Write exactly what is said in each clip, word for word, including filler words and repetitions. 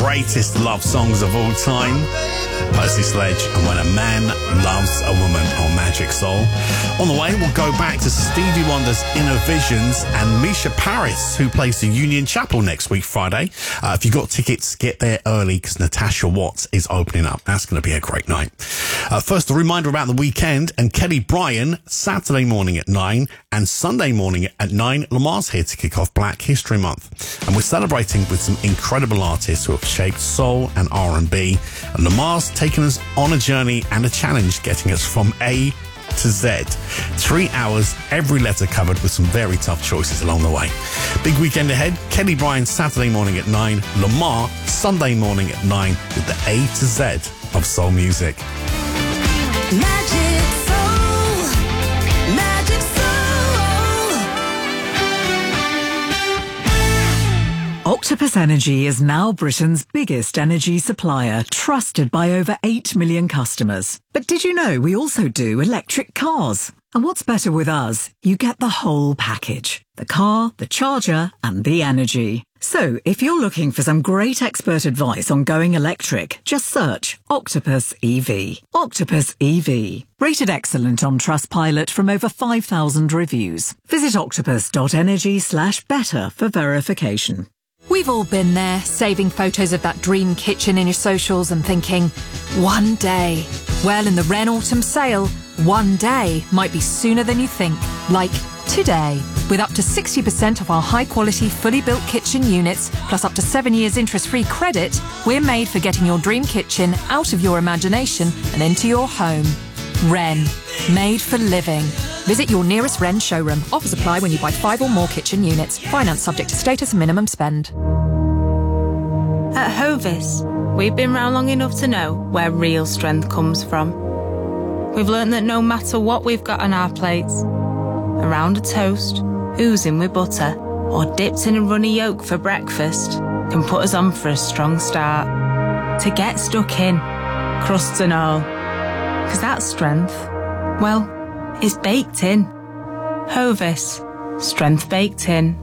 greatest love songs of all time. Percy Sledge and When a Man Loves a Woman on Magic Soul. On the way, we'll go back to Stevie Wonder's Inner Visions and Misha Paris, who plays the Union Chapel next week, Friday. Uh, if you've got tickets, get there early because Natasha Watts is opening up. That's going to be a great night. Uh, first, a reminder about the weekend and Kelly Bryan, Saturday morning at nine and Sunday morning at nine. Lamar's here to kick off Black History Month. And we're celebrating with some incredible artists who have shaped soul and R and B. And Lamar's taken us on a journey and a challenge, getting us from A to Z. Three hours, every letter covered with some very tough choices along the way. Big weekend ahead. Kelly Bryan Saturday morning at nine. Lamar Sunday morning at nine with the A to Z of soul music. Magic Soul, Magic Soul. Octopus Energy is now Britain's biggest energy supplier, trusted by over eight million customers. But did you know we also do electric cars? And what's better with us? You get the whole package. The car, the charger, and the energy. So, if you're looking for some great expert advice on going electric, just search Octopus E V. Octopus E V. Rated excellent on Trustpilot from over five thousand reviews. Visit octopus.energy slash better for verification. We've all been there, saving photos of that dream kitchen in your socials and thinking, one day. Well, in the Wren Autumn Sale, one day might be sooner than you think, like today. With up to sixty percent of our high-quality, fully built kitchen units, plus up to seven years interest-free credit, we're made for getting your dream kitchen out of your imagination and into your home. Wren. Made for living. Visit your nearest Wren showroom. Offers apply when you buy five or more kitchen units. Finance subject to status and minimum spend. At Hovis, we've been round long enough to know where real strength comes from. We've learned that no matter what we've got on our plates, around a toast, oozing with butter, or dipped in a runny yolk for breakfast, can put us on for a strong start. To get stuck in, crusts and all. Because that strength, well, is baked in. Hovis. Strength baked in.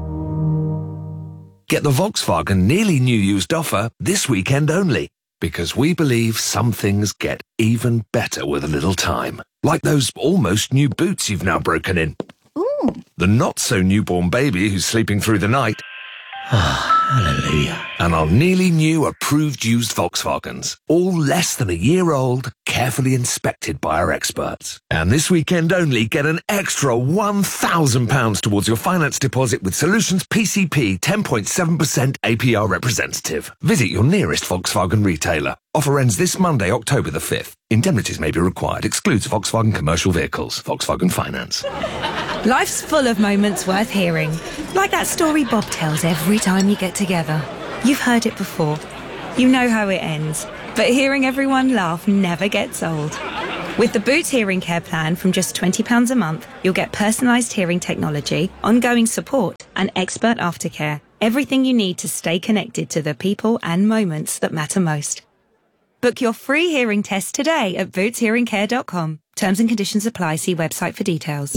Get the Volkswagen nearly new used offer this weekend only. Because we believe some things get even better with a little time. Like those almost new boots you've now broken in. Ooh. The not-so-newborn baby who's sleeping through the night. Hallelujah. And our nearly new approved used Volkswagens. All less than a year old, carefully inspected by our experts. And this weekend only, get an extra one thousand pounds towards your finance deposit with Solutions P C P ten point seven percent A P R representative. Visit your nearest Volkswagen retailer. Offer ends this Monday, October the fifth. Indemnities may be required. Excludes Volkswagen commercial vehicles. Volkswagen Finance. Life's full of moments worth hearing. Like that story Bob tells every time you get together. You've heard it before. You know how it ends. But hearing everyone laugh never gets old. With the Boots Hearing Care plan from just twenty pounds a month, you'll get personalised hearing technology, ongoing support, and expert aftercare. Everything you need to stay connected to the people and moments that matter most. Book your free hearing test today at boots hearing care dot com. Terms and conditions apply. See website for details.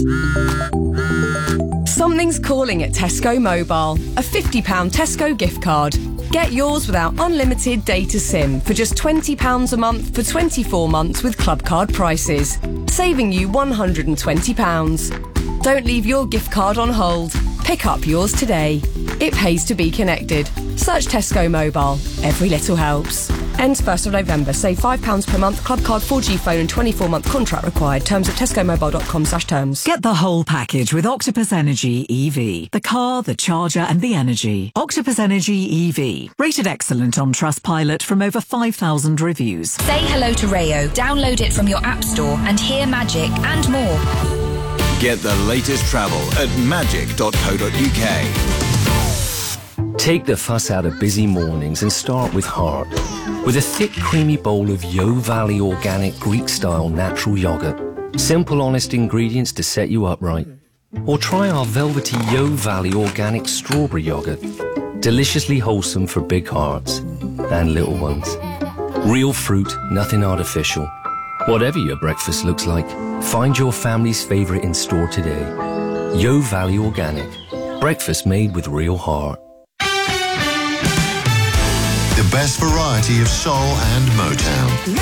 Something's calling at Tesco Mobile. A fifty pounds Tesco gift card. Get yours without unlimited data SIM for just twenty pounds a month for twenty-four months with club card prices, saving you one hundred and twenty pounds. Don't leave your gift card on hold. Pick up yours today. It pays to be connected. Search Tesco Mobile. Every little helps. Ends first of November. Save five pounds per month. Club card, four G phone and twenty-four month contract required. Terms at tesco mobile dot com slash terms. Get the whole package with Octopus Energy E V. The car, the charger and the energy. Octopus Energy E V. Rated excellent on Trustpilot from over five thousand reviews. Say hello to Rayo. Download it from your app store and hear magic and more. Get the latest travel at magic dot co dot uk. Take the fuss out of busy mornings and start with heart. With a thick, creamy bowl of Yo Valley organic Greek-style natural yogurt. Simple, honest ingredients to set you up right. Or try our velvety Yo Valley organic strawberry yogurt. Deliciously wholesome for big hearts and little ones. Real fruit, nothing artificial. Whatever your breakfast looks like, find your family's favourite in store today. Yo Valley Organic. Breakfast made with real heart. The best variety of soul and Motown.